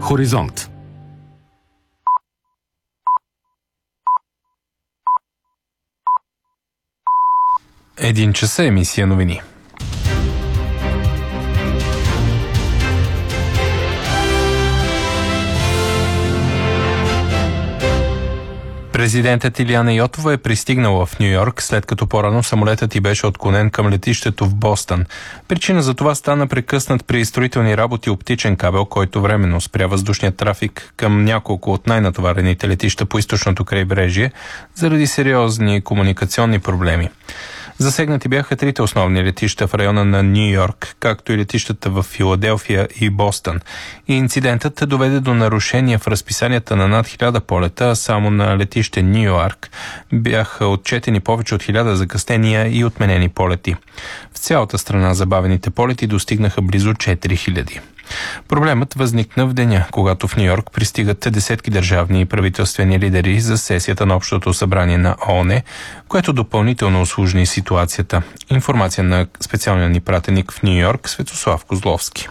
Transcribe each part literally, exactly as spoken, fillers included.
Хоризонт. Един час е емисия новини. Президентът Илияна Йотова е пристигнала в Ню Йорк, след като по-рано самолетът й беше отклонен към летището в Бостън. Причина за това стана прекъснат при строителни работи оптичен кабел, който временно спря въздушния трафик към няколко от най-натоварените летища по източното крайбрежие заради сериозни комуникационни проблеми. Засегнати бяха трите основни летища в района на Ню Йорк, както и летищата в Филаделфия и Бостън. И инцидентът доведе до нарушения в разписанията на над хиляда полета, а само на летище Ню Йорк бяха отчетени повече от хиляда закъснения и отменени полети. В цялата страна забавените полети достигнаха близо четири хиляди. Проблемът възникна в деня, когато в Ню Йорк пристигат десетки държавни и правителствени лидери за сесията на Общото събрание на ООН, което допълнително усложни ситуацията. Информация на специалния ни пратеник в Ню Йорк Светослав Козловски.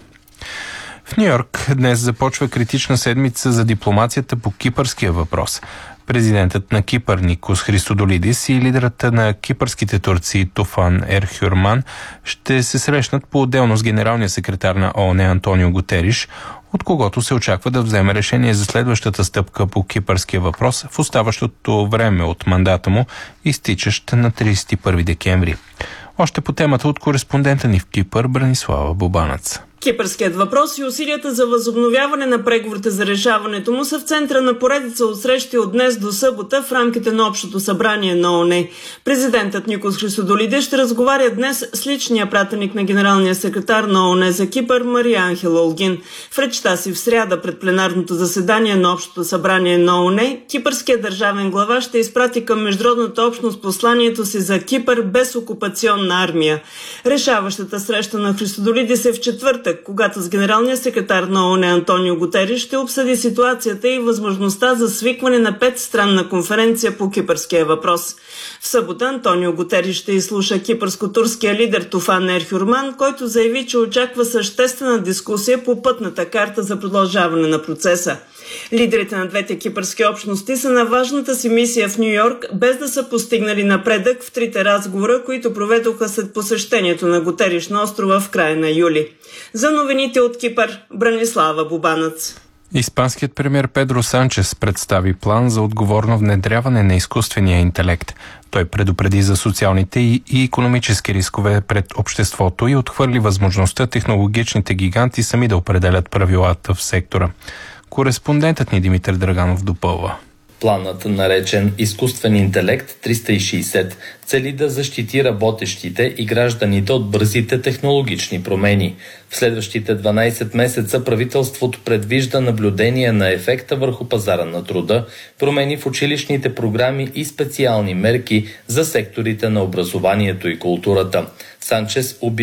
В Ню Йорк днес започва критична седмица за дипломацията по кипърския въпрос. Президентът на Кипър Никос Христодолидис и лидерът на кипърските турци Туфан Ерхюрман ще се срещнат по-отделно с генералния секретар на ООН Антонио Гутериш, от когото се очаква да вземе решение за следващата стъпка по кипърския въпрос в оставащото време от мандата му, изтичащ на тридесет и първи декември. Още по темата от кореспондента ни в Кипър Бранислава Бубанец. Кипърският въпрос и усилията за възобновяване на преговорите за решаването му са в центъра на поредица от срещи от днес до събота в рамките на Общото събрание на ООН. Президентът Никос Христодолидис ще разговаря днес с личния пратеник на генералния секретар на ООН за Кипър Мария Анхела Олгин. В речта си в сряда пред пленарното заседание на Общото събрание на ООН, кипърският държавен глава ще изпрати към международната общност посланието си за Кипър без окупационна армия. Решаващата среща на Христодолидис е в четвъртък, когато с генералния секретар на ООН Антонио Гутериш ще обсъди ситуацията и възможността за свикване на петстранна конференция по кипърския въпрос. В събота Антонио Гутериш ще изслуша кипърско-турския лидер Туфан Ерхюрман, който заяви, че очаква съществена дискусия по пътната карта за продължаване на процеса. Лидерите на двете кипърски общности са на важната си мисия в Ню Йорк, без да са постигнали напредък в трите разговора, които проведоха след посещението на Гутериш на острова в края на юли. За новините от Кипър, Бранислава Бубанец. Испанският премиер Педро Санчес представи план за отговорно внедряване на изкуствения интелект. Той предупреди за социалните и икономически рискове пред обществото и отхвърли възможността технологичните гиганти сами да определят правилата в сектора. Кореспондентът ни Димитър Драганов допълва. Планът, наречен изкуствен интелект триста и шейсет, цели да защити работещите и гражданите от бързите технологични промени. В следващите дванайсет месеца правителството предвижда наблюдение на ефекта върху пазара на труда, промени в училищните програми и специални мерки за секторите на образованието и културата. Санчес обяви